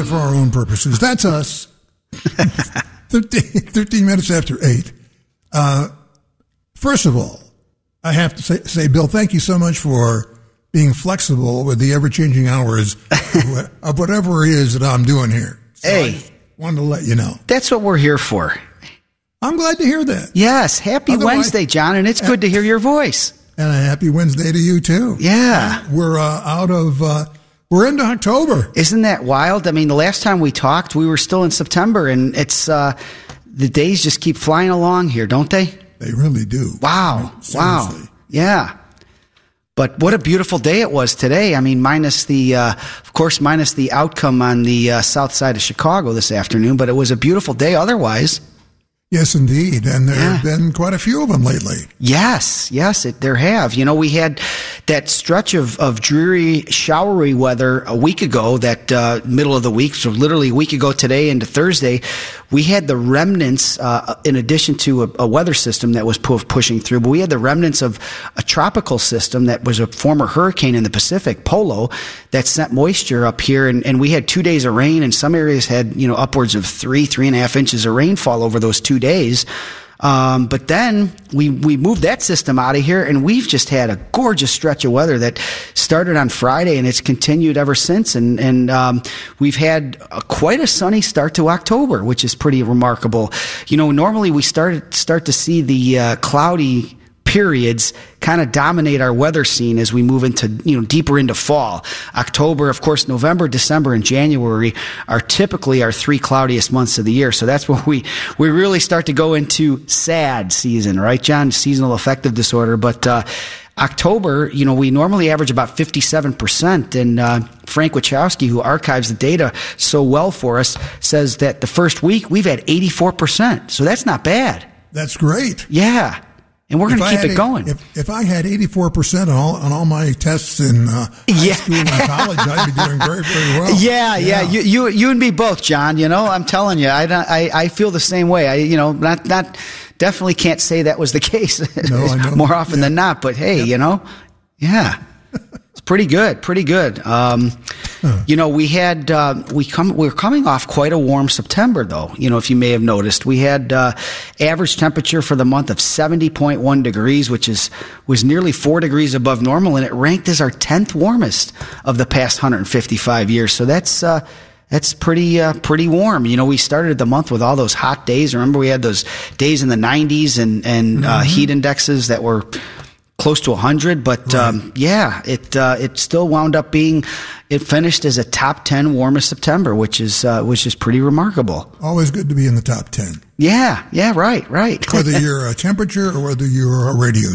for our own purposes. That's us. 13 minutes after 8. First of all, I have to say, Bill, thank you so much for being flexible with the ever-changing hours of whatever it is that I'm doing here. So hey. I wanted to let you know. That's what we're here for. I'm glad to hear that. Yes. Happy Wednesday, John, and it's good to hear your voice. And a happy Wednesday to you, too. Yeah. We're we're into October. Isn't that wild? I mean, the last time we talked, we were still in September, and it's the days just keep flying along here, don't they? They really do. Wow. Seriously. Wow. Yeah. But what a beautiful day it was today. I mean, minus the outcome on the south side of Chicago this afternoon, but it was a beautiful day otherwise. Yes, indeed. And there have been quite a few of them lately. Yes, there have. You know, we had that stretch of dreary, showery weather a week ago, that middle of the week, so literally a week ago today into Thursday. We had the remnants, in addition to a weather system that was pushing through, but we had the remnants of a tropical system that was a former hurricane in the Pacific, Polo, that sent moisture up here. And we had 2 days of rain, and some areas had, upwards of 3.5 inches of rainfall over those 2 days. But then we moved that system out of here, and we've just had a gorgeous stretch of weather that started on Friday, and it's continued ever since. And we've had quite a sunny start to October, which is pretty remarkable. Normally we start to see the cloudy periods kind of dominate our weather scene as we move into, deeper into fall. October, of course, November, December, and January are typically our 3 cloudiest months of the year. So that's when we really start to go into sad season, right, John? Seasonal affective disorder. But October, we normally average about 57%. And Frank Wachowski, who archives the data so well for us, says that the first week we've had 84%. So that's not bad. That's great. Yeah. And we're going to keep it going. If I had 84% on all my tests in high school and college, I'd be doing very, very well. Yeah. You and me both, John. I'm telling you, I feel the same way. I definitely can't say that was the case. No, I know. More often than not. But hey, yeah. It's pretty good. We're coming off quite a warm September, though. If you may have noticed, we had average temperature for the month of 70.1 degrees, which was nearly 4 degrees above normal, and it ranked as our 10th warmest of the past 155 years. So that's pretty warm. We started the month with all those hot days. Remember, we had those days in the 90s and heat indexes that were close to 100, but right. It still wound up being. It finished as a top 10 warmest September, which is pretty remarkable. Always good to be in the top 10. Yeah, right. Whether you're a temperature or whether you're a radio